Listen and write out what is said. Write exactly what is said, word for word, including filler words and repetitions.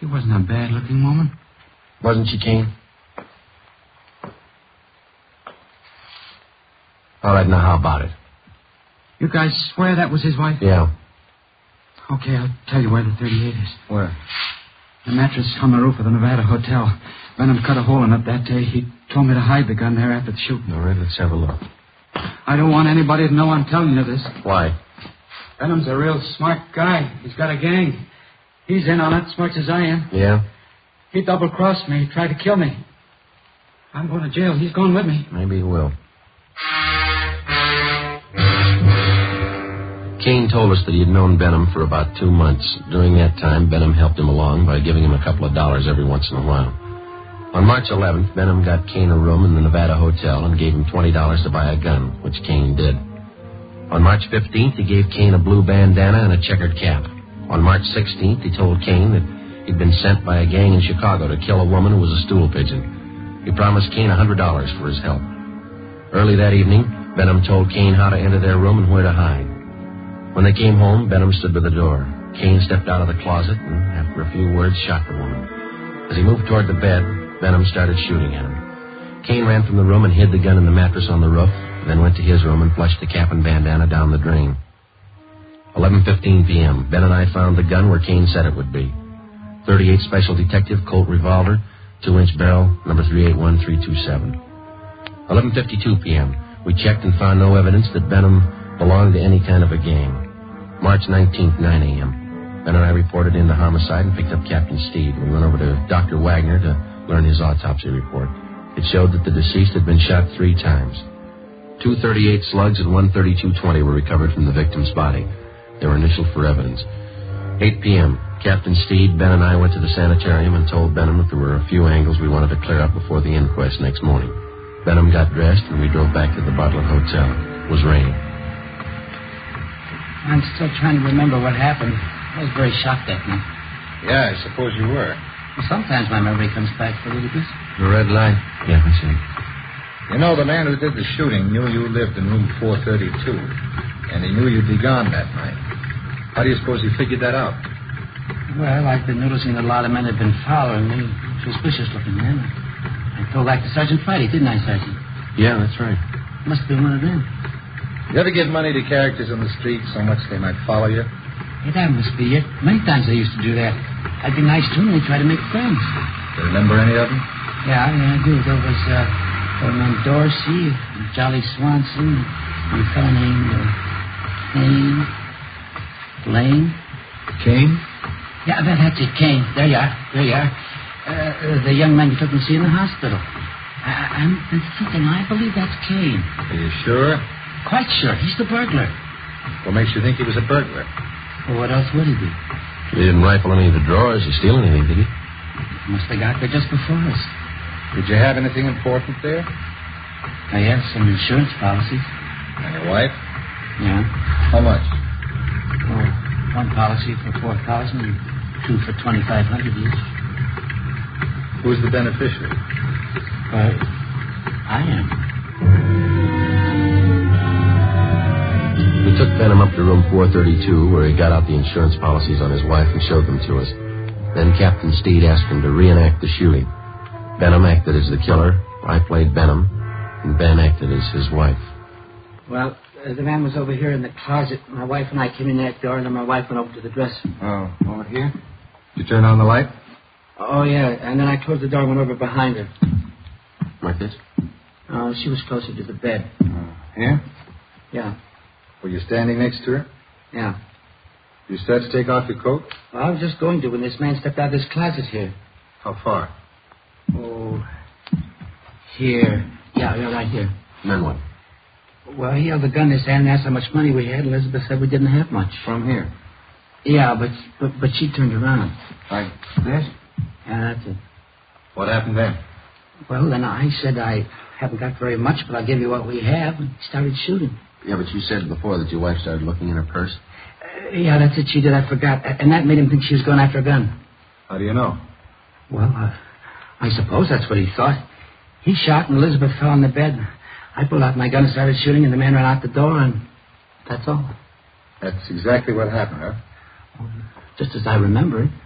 She wasn't a bad-looking woman. Wasn't she, Kane? All right, now how about it? You guys swear that was his wife? Yeah. Okay, I'll tell you where the thirty-eight is. Where? The mattress on the roof of the Nevada Hotel. Benham cut a hole in it that day. He told me to hide the gun there after the shooting. All right, let's have a look. I don't want anybody to know I'm telling you this. Why? Benham's a real smart guy. He's got a gang. He's in on it as much as I am. Yeah? He double-crossed me. He tried to kill me. I'm going to jail. He's going with me. Maybe he will. Kane told us that he had known Benham for about two months. During that time, Benham helped him along by giving him a couple of dollars every once in a while. On March eleventh, Benham got Kane a room in the Nevada Hotel and gave him twenty dollars to buy a gun, which Kane did. On March fifteenth, he gave Kane a blue bandana and a checkered cap. On March sixteenth, he told Kane that he'd been sent by a gang in Chicago to kill a woman who was a stool pigeon. He promised Kane one hundred dollars for his help. Early that evening, Benham told Kane how to enter their room and where to hide. When they came home, Benham stood by the door. Kane stepped out of the closet and, after a few words, shot the woman. As he moved toward the bed, Benham started shooting at him. Kane ran from the room and hid the gun in the mattress on the roof, then went to his room and flushed the cap and bandana down the drain. eleven fifteen p.m., Ben and I found the gun where Kane said it would be. thirty-eight Special Detective Colt revolver, two-inch barrel, number three eight one three two seven. eleven fifty-two p.m., we checked and found no evidence that Benham belonged to any kind of a gang. March nineteenth, nine a.m. Ben and I reported in the homicide and picked up Captain Steed. We went over to Doctor Wagner to learn his autopsy report. It showed that the deceased had been shot three times. Two thirty-eight slugs and one thirty-two twenty were recovered from the victim's body. They were initialed for evidence. eight p.m., Captain Steed, Ben, and I went to the sanitarium and told Benham that there were a few angles we wanted to clear up before the inquest next morning. Benham got dressed and we drove back to the Bartlett Hotel. It was raining. I'm still trying to remember what happened. I was very shocked that night. Yeah, I suppose you were. Well, sometimes my memory comes back for a little bit. The red light? Yeah, I see. You know, the man who did the shooting knew you lived in room four thirty-two, and he knew you'd be gone that night. How do you suppose he figured that out? Well, I've been noticing that a lot of men have been following me. Suspicious-looking men. I told that to Sergeant Friday, didn't I, Sergeant? Yeah, that's right. Must have been one of them. You ever give money to characters on the street so much they might follow you? Yeah, that must be it. Many times I used to do that. I'd be nice to them and they'd try to make friends. Do you remember any of them? Yeah, yeah, I do. There was uh, a man Dorsey, Jolly Swanson, and a fellow named uh, Kane. Lane. Kane? Yeah, that, that's it, Kane. There you are. There you are. Uh, uh, the young man you took me to see in the hospital. I, I'm thinking, I believe that's Kane. Are you sure? Quite sure. He's the burglar. What makes you think he was a burglar? Well, what else would he be? He didn't rifle any of the drawers or steal anything, did he? Must have got there just before us. Did you have anything important there? I have some insurance policies. And your wife? Yeah. How much? Oh, one policy for four thousand and two for twenty-five hundred each. Who's the beneficiary? Well, I am. We took Benham up to room four thirty-two, where he got out the insurance policies on his wife and showed them to us. Then Captain Steed asked him to reenact the shooting. Benham acted as the killer, I played Benham, and Ben acted as his wife. Well, uh, the man was over here in the closet. My wife and I came in that door, and then my wife went over to the dresser. Oh, over here? Did you turn on the light? Oh, yeah, and then I closed the door and went over behind her. Like this? Oh, she was closer to the bed. Uh, here? Yeah. Were you standing next to her? Yeah. You start to take off your coat? Well, I was just going to when this man stepped out of this closet here. How far? Oh, here. Yeah, yeah, right here. And then what? Well, he held the gun in his hand and asked how much money we had. Elizabeth said we didn't have much. From here? Yeah, but but, but she turned around. Like this? Yeah, that's it. What happened then? Well, then I said I haven't got very much, but I'll give you what we have, and started shooting. Yeah, but you said before that your wife started looking in her purse. Uh, yeah, that's it. She did. I forgot. And that made him think she was going after a gun. How do you know? Well, uh, I suppose that's what he thought. He shot, and Elizabeth fell on the bed. I pulled out my gun and started shooting, and the man ran out the door, and that's all. That's exactly what happened, huh? Just as I remember it.